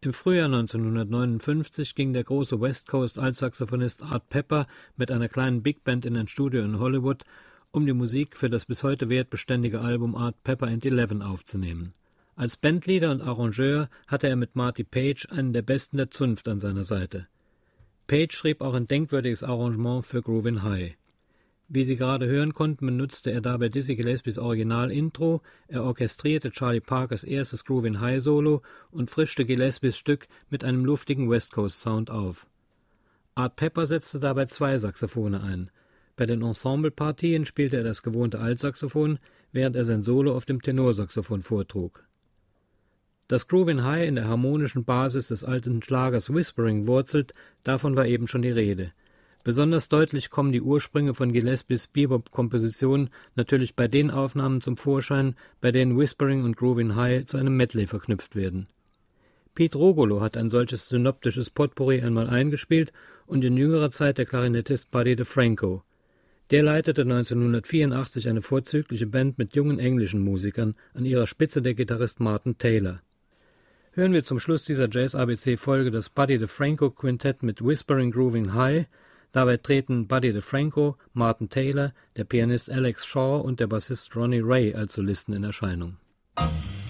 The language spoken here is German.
Im Frühjahr 1959 ging der große West Coast Altsaxophonist Art Pepper mit einer kleinen Big Band in ein Studio in Hollywood, um die Musik für das bis heute wertbeständige Album Art Pepper and Eleven aufzunehmen. Als Bandleader und Arrangeur hatte er mit Marty Page einen der Besten der Zunft an seiner Seite. Page schrieb auch ein denkwürdiges Arrangement für Groovin' High. Wie Sie gerade hören konnten, benutzte er dabei Dizzy Gillespies Original-Intro, er orchestrierte Charlie Parkers erstes Groovin' High Solo und frischte Gillespies Stück mit einem luftigen West Coast Sound auf. Art Pepper setzte dabei 2 Saxophone ein. Bei den Ensemblepartien spielte er das gewohnte Altsaxophon, während er sein Solo auf dem Tenorsaxophon vortrug. Dass Groovin' High in der harmonischen Basis des alten Schlagers Whispering wurzelt, davon war eben schon die Rede. Besonders deutlich kommen die Ursprünge von Gillespies Bebop-Kompositionen natürlich bei den Aufnahmen zum Vorschein, bei denen Whispering und Groovin' High zu einem Medley verknüpft werden. Pete Rogolo hat ein solches synoptisches Potpourri einmal eingespielt und in jüngerer Zeit der Klarinettist Buddy DeFranco. Der leitete 1984 eine vorzügliche Band mit jungen englischen Musikern, an ihrer Spitze der Gitarrist Martin Taylor. Hören wir zum Schluss dieser Jazz-ABC-Folge das Buddy DeFranco Quintett mit Whispering Groovin' High. Dabei treten Buddy DeFranco, Martin Taylor, der Pianist Alex Shaw und der Bassist Ronnie Ray als Solisten in Erscheinung.